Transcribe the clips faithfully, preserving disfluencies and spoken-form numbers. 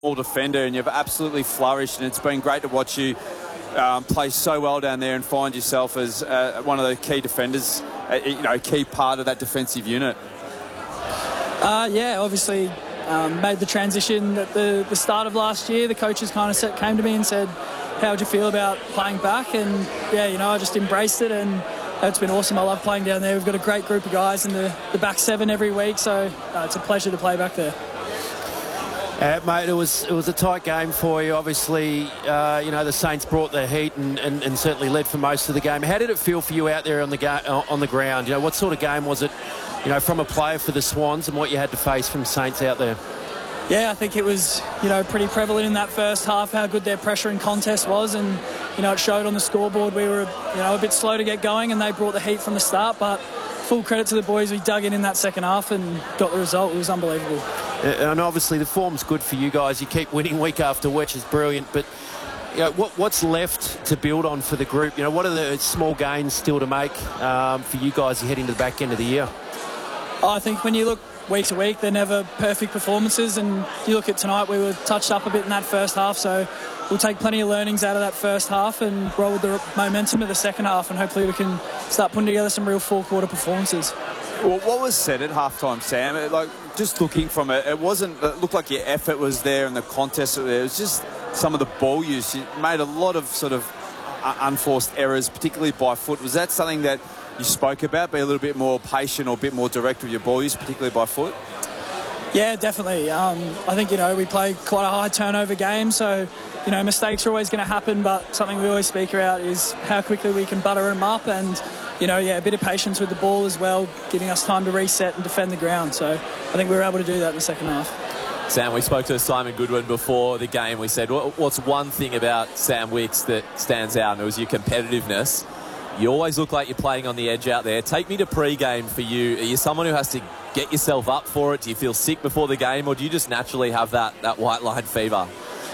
all defender, and you've absolutely flourished, and it's been great to watch you um, play so well down there and find yourself as uh, one of the key defenders, uh, you know, key part of that defensive unit. Uh, yeah, obviously um, made the transition at the, the start of last year. The coaches kind of set, came to me and said, how would you feel about playing back? And yeah, you know, I just embraced it, and it's been awesome. I love playing down there. We've got a great group of guys in the, the back seven every week, so uh, it's a pleasure to play back there. Uh, mate, it was it was a tight game for you. Obviously, uh, you know, the Saints brought the heat and, and, and certainly led for most of the game. How did it feel for you out there on the ga on the ground? You know, what sort of game was it, you know, from a player for the Swans, and what you had to face from Saints out there? Yeah, I think it was, you know, pretty prevalent in that first half how good their pressure and contest was, and, you know, it showed on the scoreboard. We were, you know, a bit slow to get going, and they brought the heat from the start, but full credit to the boys. We dug in in that second half and got the result. It was unbelievable. And obviously the form's good for you guys. You keep winning week after week, which is brilliant, but you know, what, what's left to build on for the group? You know, what are the small gains still to make um, for you guys heading to the back end of the year? I think when you look week to week, they're never perfect performances, and you look at tonight, we were touched up a bit in that first half, so we'll take plenty of learnings out of that first half and roll with the momentum of the second half, and hopefully we can start putting together some real full quarter performances. Well, what was said at halftime, Sam? It, like, just looking from it, it wasn't. It looked like your effort was there and the contest was there. It was just some of the ball use. You made a lot of sort of unforced errors, particularly by foot. Was that something that you spoke about? Be a little bit more patient or a bit more direct with your ball use, particularly by foot? Yeah, definitely. Um, I think, you know, we play quite a high turnover game, so, you know, mistakes are always going to happen, but something we always speak about is how quickly we can butter them up, and, you know, yeah, a bit of patience with the ball as well, giving us time to reset and defend the ground. So I think we were able to do that in the second half. Sam, we spoke to Simon Goodwin before the game. We said, what's one thing about Sam Wicks that stands out? And it was your competitiveness. You always look like you're playing on the edge out there. Take me to pre-game for you. Are you someone who has to get yourself up for it? Do you feel sick before the game, or do you just naturally have that, that white line fever?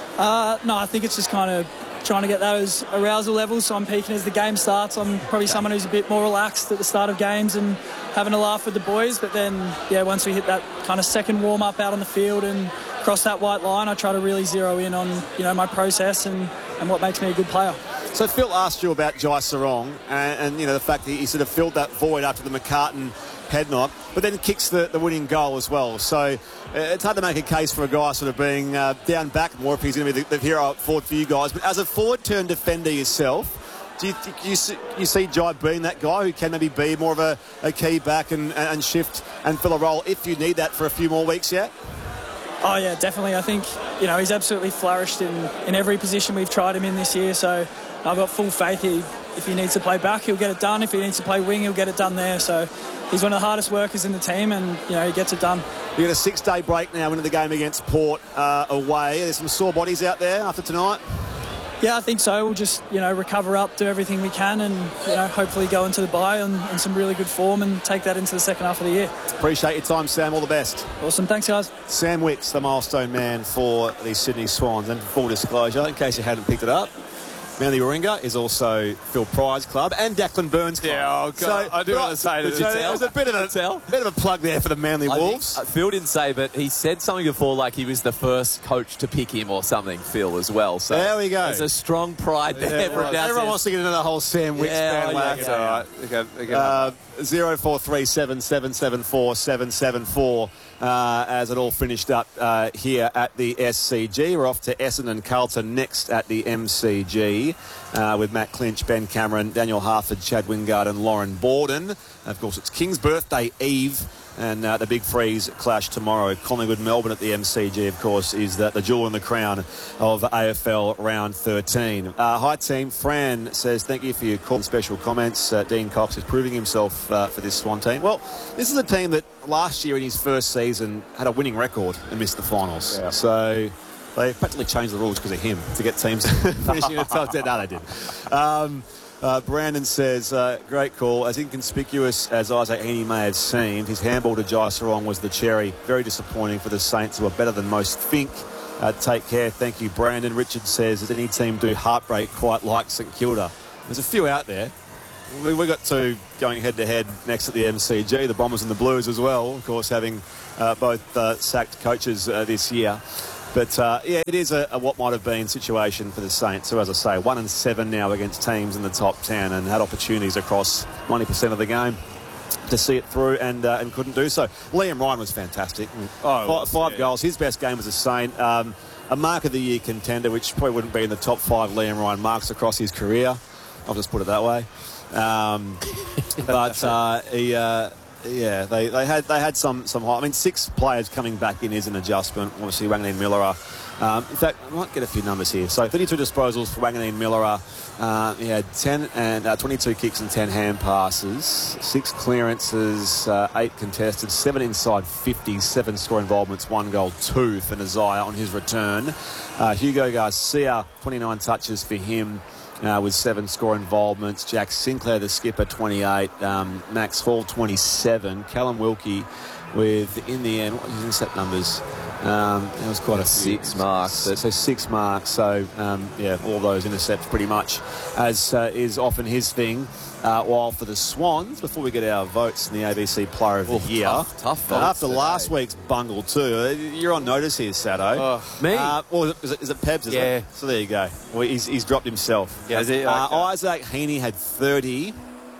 Uh, no, I think it's just kind of trying to get those arousal levels, so I'm peaking as the game starts. I'm probably someone who's a bit more relaxed at the start of games and having a laugh with the boys, but then, yeah, once we hit that kind of second warm-up out on the field and cross that white line, I try to really zero in on, you know, my process and, and what makes me a good player. So Phil asked you about Jai Sarong and, and, you know, the fact that he sort of filled that void after the McCartan head knock, but then kicks the, the winning goal as well. So uh, it's hard to make a case for a guy sort of being uh, down back more if he's going to be the, the hero up forward for you guys. But as a forward-turn defender yourself, do you, do you, see, you see Jai being that guy who can maybe be more of a, a key back and, and shift and fill a role if you need that for a few more weeks yet? Oh, yeah, definitely. I think, you know, he's absolutely flourished in, in every position we've tried him in this year, so I've got full faith he, if he needs to play back, he'll get it done. If he needs to play wing, he'll get it done there. So he's one of the hardest workers in the team, and, you know, he gets it done. You got a six-day break now into the game against Port uh, away. There's some sore bodies out there after tonight? Yeah, I think so. We'll just, you know, recover up, do everything we can, and, you know, hopefully go into the bye in, in some really good form and take that into the second half of the year. Appreciate your time, Sam. All the best. Awesome. Thanks, guys. Sam Wicks, the milestone man for the Sydney Swans. And for full disclosure, in case you hadn't picked it up, Manly Warringah is also Phil Pryde's club and Declan Burns' club. Yeah, oh God, so, I do want to say that. So there's a bit of a, bit of a plug there for the Manly I Wolves. Think, uh, Phil didn't say, but he said something before, like he was the first coach to pick him or something, Phil, as well. So there we go. There's a strong pride there. Yeah, right. Everyone wants to get into the whole Sam Wicks yeah, bandwagon. Yeah, all right. Okay, okay. Uh, zero four three seven seven seven four seven seven four uh, as it all finished up uh, here at the S C G. We're off to Essendon and Carlton next at the M C G uh, with Matt Clinch, Ben Cameron, Daniel Harford, Chad Wingard and Lauren Borden. Of course, it's King's birthday eve, and uh, the big freeze clash tomorrow. Collingwood Melbourne at the M C G, of course, is the, the jewel in the crown of A F L round thirteen. Uh, hi team. Fran says thank you for your call and special comments. Uh, Dean Cox is proving himself uh, for this Swan team. Well, this is a team that last year in his first season had a winning record and missed the finals. Yeah. So they practically changed the rules because of him to get teams finishing in the top ten. No, they did. Um, Uh, Brandon says, uh, great call. As inconspicuous as Isaac Heaney may have seemed, his handball to Jai Sarong was the cherry. Very disappointing for the Saints, who are better than most think. Uh, take care. Thank you, Brandon. Richard says, does any team do heartbreak quite like St Kilda? There's a few out there. We, we got two going head-to-head next at the M C G, the Bombers and the Blues as well, of course, having uh, both uh, sacked coaches uh, this year. But, uh, yeah, it is a, a what might have been situation for the Saints, who, as I say, one and seven now against teams in the top ten and had opportunities across ninety percent of the game to see it through and uh, and couldn't do so. Liam Ryan was fantastic. Oh, five five yeah. goals. His best game was a Saint. Um, a Mark of the Year contender, which probably wouldn't be in the top five Liam Ryan marks across his career. I'll just put it that way. Um, but uh, he, uh, yeah, they, they had they had some some high. I mean, six players coming back in is an adjustment. Obviously, Wanganeen Miller. Um, in fact, I might get a few numbers here. So, thirty-two disposals for Wanganeen Miller. Uh, he had ten and uh, twenty-two kicks and ten hand passes, six clearances, uh, eight contested, seven inside fifty, seven score involvements, one goal, two for Nazaya on his return. Uh, Hugo Garcia, twenty-nine touches for him. Uh, with seven score involvements. Jack Sinclair, the skipper, twenty-eight. Um, Max Hall, twenty-seven. Callum Wilkie with, in the end, what was his intercept numbers? Um, it was quite a few. Six marks. So, so six marks. So, um, yeah, all those intercepts pretty much, as uh, is often his thing. Uh, while for the Swans, before we get our votes in the A B C Player of the Oh, Year, tough, tough votes after today. last week's bungle too, you're on notice here, Sado. Oh, me? Uh, or is it, is it Pebs? Is Yeah. It? So there you go. Well, he's, he's dropped himself. Yeah. Is he? Uh, Okay. Isaac Heaney had thirty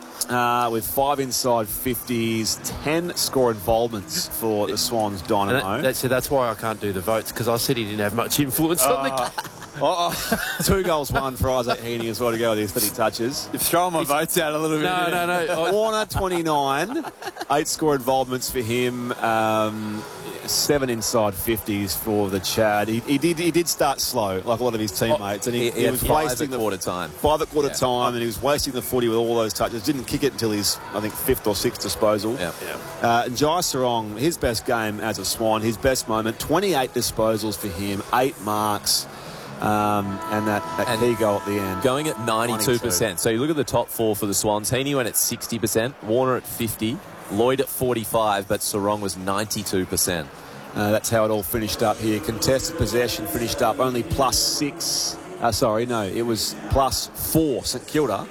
uh, with five inside fifties, ten score involvements for the Swans And Dynamo. that, that's, so that's why I can't do the votes, because I said he didn't have much influence on the game. Oh, oh. Two goals, one for Isaac Heaney as well to go with his thirty touches. You've thrown my votes out a little bit. No, no, no. I- Warner, twenty-nine, eight score involvements for him, um, seven inside fifties for the Chad. He, he did he did start slow, like a lot of his teammates, and he, He, he, he had was five wasting at the quarter time. five at quarter Yeah. time, and he was wasting the footy with all those touches. Didn't kick it until his, I think, fifth or sixth disposal. Yeah. Uh, and Jai Sarong, his best game as a Swan, his best moment, twenty-eight disposals for him, eight marks, um, and that, that And key goal at the end. Going at ninety-two percent. So you look at the top four for the Swans. Heaney went at sixty percent, Warner at fifty, Lloyd at forty-five, but Sarong was ninety-two percent. Uh, that's how it all finished up here. Contested possession finished up only plus six. Uh, sorry, no, it was plus four St Kilda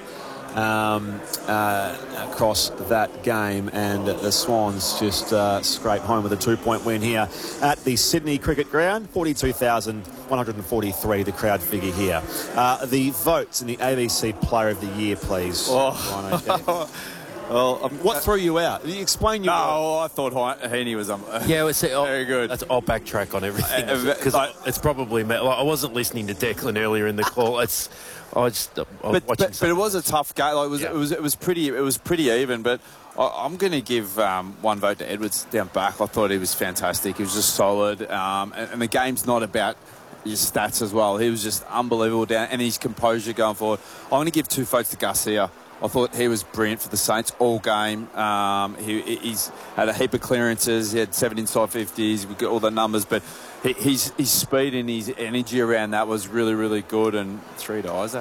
um, uh, across that game, and the Swans just uh, scrape home with a two-point win here at the Sydney Cricket Ground. forty-two thousand one hundred forty-three, the crowd figure here. Uh, the votes in the A B C Player of the Year, please. Oh. Rhino, okay. Well, um, What threw you out? Explain your... no, I thought He- Heaney was um, Yeah, well, see, I'll, very good. That's, I'll backtrack on everything, Uh, uh, because like- it's probably me. Like, I wasn't listening to Declan earlier in the call. It's I just I was but, watching. but, but it something. was a tough game. Like, it was Yeah. it was it was pretty it was pretty even. But I, I'm going to give um, one vote to Edwards down back. I thought he was fantastic. He was just solid, um, and, and the game's not about his stats as well. He was just unbelievable down, and his composure going forward. I'm going to give two votes to Garcia. I thought he was brilliant for the Saints all game. Um, he, he's had a heap of clearances. He had seven inside fifties. We got all the numbers, but he, his his speed and his energy around that was really, really good. And three to Isaac.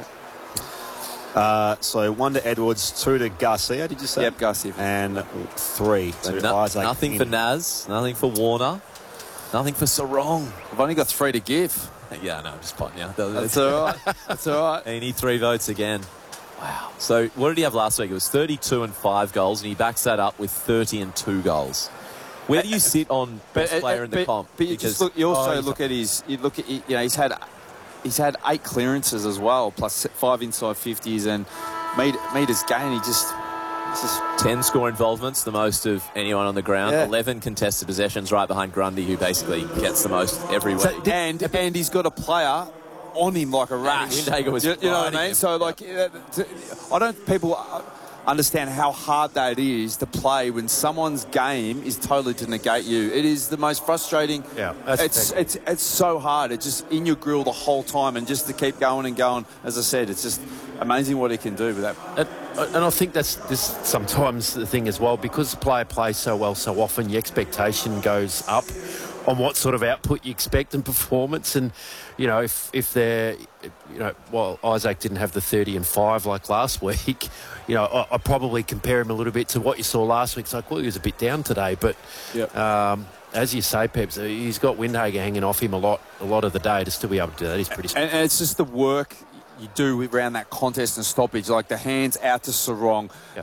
Uh, so one to Edwards, two to Garcia, did you say? Yep, Garcia. And three to No- Isaac. nothing for Heaney. Naz, nothing for Warner, nothing for Sarong. I've only got three to give. Yeah, no, I'm just potting you. That's all right. That's all right. Heaney, three votes again. Wow. So what did he have last week? It was thirty-two and five goals, and he backs that up with thirty and two goals. Where do you sit on best uh, player in the but, comp? But you Because- just look. You also Oh, he's- look at his. You look at. You know, he's had. He's had eight clearances as well, plus five inside fifties, and made made his game. He just. It's just ten score involvements, the most of anyone on the ground. Yeah. eleven contested possessions, right behind Grundy, who basically gets the most every week. So, and and he's got a player on him like a rash. Windhager was you, you know what riding I mean? him. So like, uh, to- I don't people understand how hard that is to play when someone's game is totally to negate you. It is the most frustrating. Yeah, that's it's fair. it's it's so hard. It's just in your grill the whole time, and just to keep going and going. As I said, it's just amazing what he can do with that. And, and I think that's this sometimes the thing as well, because the player plays so well so often, your expectation goes up on what sort of output you expect and performance. And, you know, if, if they're, you know, well, Isaac didn't have the thirty and five like last week, you know, I, I probably compare him a little bit to what you saw last week. It's like, well, he was a bit down today, but Yep. um, as you say, Peps, he's got Windhager hanging off him a lot, a lot of the day to still be able to do that. He's pretty And, and it's just the work you do around that contest and stoppage, like the hands out to Sarong. Yeah. That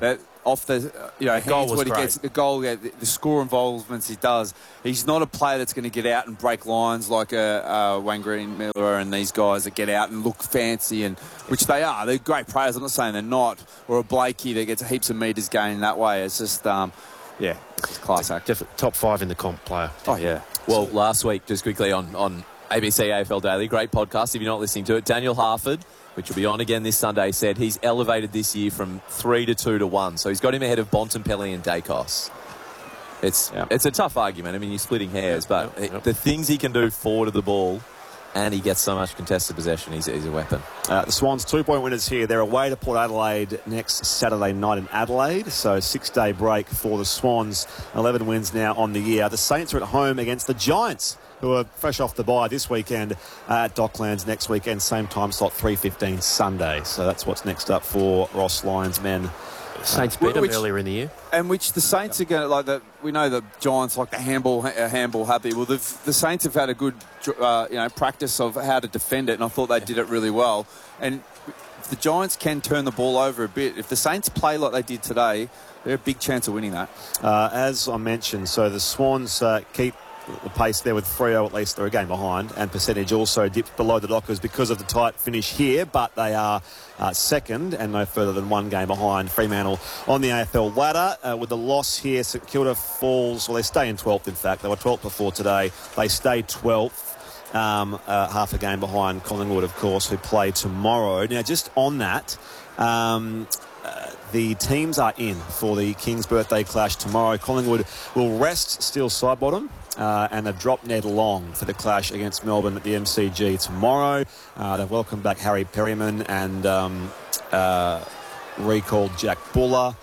off the uh, you know, goal hands was what he great. gets, the goal, yeah, the, the score involvements he does. He's not a player that's going to get out and break lines like a, uh, Wayne Green Miller and these guys that get out and look fancy, and which they are. They're great players. I'm not saying they're not. Or a Blakey that gets heaps of metres gained that way. It's just, um, yeah, it's just class act. Def- top five in the comp player. Oh, yeah. Well, last week, just quickly on, on A B C A F L Daily, great podcast if you're not listening to it, Daniel Harford, which will be on again this Sunday, said he's elevated this year from three to two to one. So he's got him ahead of Bontempelli and Dacos. It's Yep. it's a tough argument. I mean, you're splitting hairs, but Yep, yep. it, the things he can do forward of the ball, and he gets so much contested possession, he's, he's a weapon. Uh, the Swans two-point winners here. They're away to Port Adelaide next Saturday night in Adelaide. So six-day break for the Swans. eleven wins now on the year. The Saints are at home against the Giants, who are fresh off the bye this weekend uh, at Docklands next weekend. Same time slot, three fifteen Sunday. So that's what's next up for Ross Lyons' men. Saints beat them Which- earlier in the year. And which the Saints are going to, like, the, we know the Giants like the handball, uh, handball happy. Well, the, the Saints have had a good, uh, you know, practice of how to defend it, and I thought they did it really well. And if the Giants can turn the ball over a bit, if the Saints play like they did today, they're a big chance of winning that. Uh, as I mentioned, so the Swans uh, keep the pace there with Freo, at least they're a game behind, and percentage also dipped below the Dockers because of the tight finish here, but they are uh, second and no further than one game behind Fremantle on the A F L ladder. Uh, with the loss here, St Kilda falls, well, they stay in twelfth, in fact. They were twelfth before today. They stay twelfth, um, uh, half a game behind Collingwood, of course, who play tomorrow. Now, just on that, um, uh, the teams are in for the King's birthday clash tomorrow. Collingwood will rest Steele Sidebottom. Uh, and they've dropped Ned Long for the clash against Melbourne at the M C G tomorrow. Uh, they've welcomed back Harry Perryman and um, uh, recalled Jack Buller.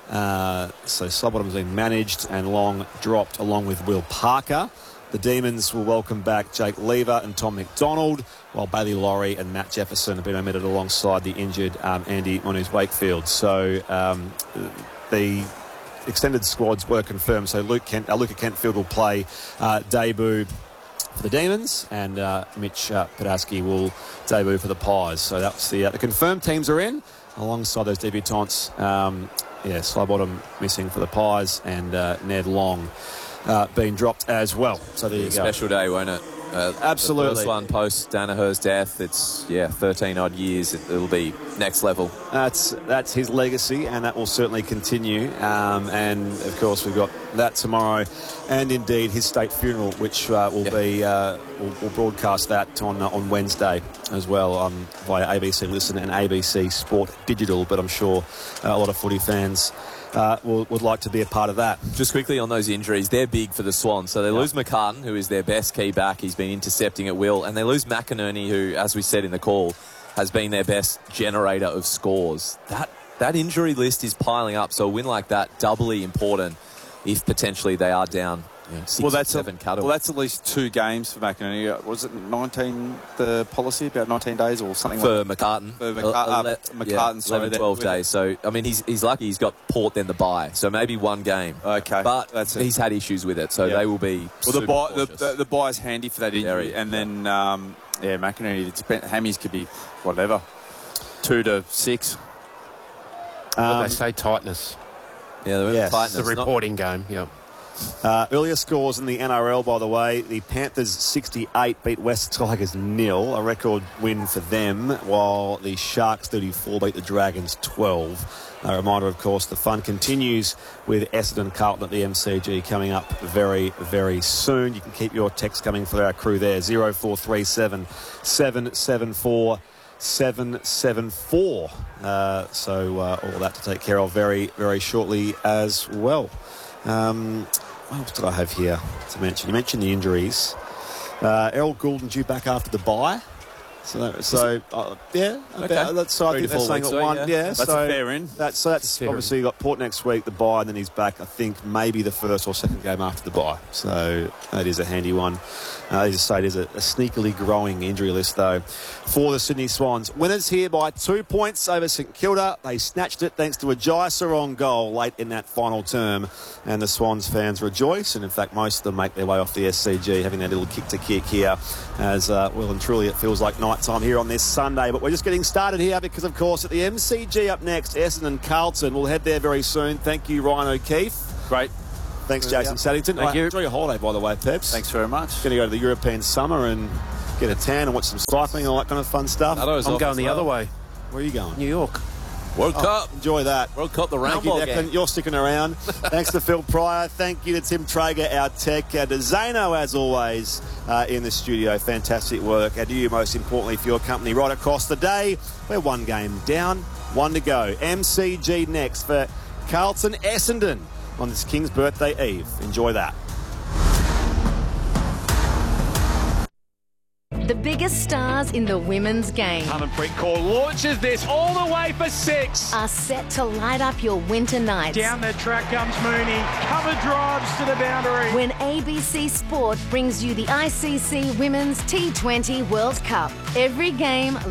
Uh, so Sidebottom's been managed and Long dropped along with Will Parker. The Demons will welcome back Jake Lever and Tom McDonald, while Bailey Laurie and Matt Jefferson have been omitted alongside the injured um, Andy Moniz-Wakefield. So um, the extended squads were confirmed. So Luke Kent, uh, Luca Kentfield will play uh, debut for the Demons, and uh, Mitch uh, Padaski will debut for the Pies. So that's the uh, the confirmed teams are in, alongside those debutants. Um, yeah, Sidebottom missing for the Pies, and uh, Ned Long uh, being dropped as well. So there you go. Special day, won't it? Uh, Absolutely. The first one post Danaher's death. It's, yeah, thirteen odd years. It, it'll be next level. That's that's his legacy, and that will certainly continue. Um, and of course, we've got that tomorrow, and indeed his state funeral, which uh, will yeah. be uh, we'll, we'll broadcast that on uh, on Wednesday as well, um, via A B C Listen and A B C Sport Digital. But I'm sure uh, a lot of footy fans Uh, will, would like to be a part of that. Just quickly on those injuries, they're big for the Swans. So they Yeah. lose McCartan, who is their best key back. He's been intercepting at will. And they lose McInerney, who, as we said in the call, has been their best generator of scores. That that injury list is piling up. So a win like that, doubly important if potentially they are down, you know, six Well, that's seven a, cutters. well, that's at least two games for McInerney. Was it nineteen, the policy, about nineteen days or something for like McCartan. For McCart- uh, Ele- McCartan, yeah, sorry, eleven, that- twelve with days. So, I mean, he's he's lucky he's got Port then the bye. So maybe one game. Okay, But that's it. he's had issues with it. So Yeah. they will be Well, super the buy, the, cautious. the, the bye's handy for that injury, Very, and then um, yeah, McInerney. It depend, hammies could be whatever, two to six. What Um, they say, tightness. yeah, the yes, tightness. The Not- reporting game, yeah. Uh, earlier scores in the N R L, by the way. The Panthers sixty-eight beat West Tigers nil, a record win for them, while the Sharks thirty-four beat the Dragons twelve. A reminder, of course, the fun continues with Essendon Carlton at the M C G coming up very, very soon. You can keep your text coming for our crew there, zero four three seven, seven seven four, seven seven four. Uh, so uh, all that to take care of very, very shortly as well. Um, what else did I have here to mention? You mentioned the injuries. Uh, Errol Goulden due back after the bye. So, so uh, yeah, Okay. about, that's, so I Three think to they're four saying weeks at away, one. yeah. Yeah, That's so a fair in. That's so that's Fair in. obviously got Port next week, the bye, and then he's back. I think maybe the first or second game after the bye. So that is a handy one. Uh, as I say, it is a, a sneakily growing injury list though for the Sydney Swans. Winners here by two points over St Kilda. They snatched it thanks to a Jai Sarong goal late in that final term, and the Swans fans rejoice. And in fact, most of them make their way off the S C G, having their little kick to kick here, as uh, well and truly it feels like night start time here on this Sunday. But we're just getting started here because, of course, at the M C G up next, Essendon Carlton. We'll head there very soon. Thank you, Ryan O'Keefe. Great. Thanks, Jason Saddington. Thank right, you. Enjoy your holiday, by the way, Peps. Thanks very much. Going to go to the European summer and get a tan and watch some cycling and all that kind of fun stuff. That was I'm off going as the well. other way. Where are you going? New York. World Oh, Cup. enjoy that. World Cup, the Thank you, roundball Declan. game. You're sticking around. Thanks to Phil Pryor. Thank you to Tim Traeger, our tech. And to Zano, as always, uh, in the studio. Fantastic work. And to you, most importantly, for your company right across the day. We're one game down, one to go. M C G next for Carlton Essendon on this King's Birthday Eve. Enjoy that. The biggest stars in the women's game Harmanpreet Kaur launches this all the way for six. are set to light up your winter nights. Down the track comes Mooney. Cover drives to the boundary. When A B C Sport brings you the I C C Women's T twenty World Cup. Every game